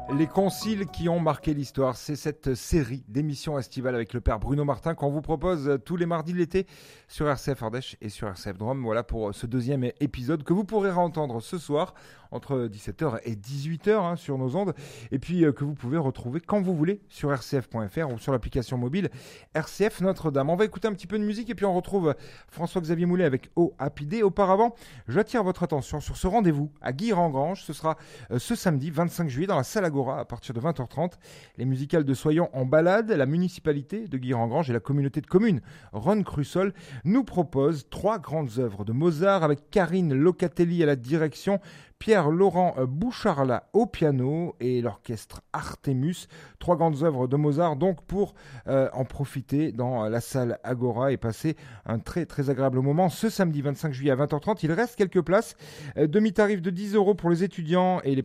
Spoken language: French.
Les conciles qui ont marqué l'histoire, c'est cette série d'émissions estivales avec le père Bruno Martin qu'on vous propose tous les mardis de l'été sur RCF Ardèche et sur RCF Drôme. Voilà pour ce deuxième épisode que vous pourrez entendre ce soir entre 17h et 18h sur nos ondes, et puis que vous pouvez retrouver quand vous voulez sur rcf.fr ou sur l'application mobile RCF Notre-Dame. On va écouter un petit peu de musique et puis on retrouve François-Xavier Moulet avec Oh Happy Day. Auparavant, j'attire votre attention sur ce rendez-vous à Guy-Rengrange. Ce sera ce samedi 25 juillet dans la salle Agora à partir de 20h30. Les musicales de Soyons en balade, la municipalité de Guy-Rengrange et la communauté de communes Rhône-Crussol nous proposent 3 grandes œuvres de Mozart avec Karine Locatelli à la direction, Pierre-Laurent Boucharla au piano et l'orchestre Artemus. 3 grandes œuvres de Mozart donc pour en profiter dans la salle Agora et passer un très très agréable moment ce samedi 25 juillet à 20h30. Il reste quelques places, demi-tarif de 10 € pour les étudiants et les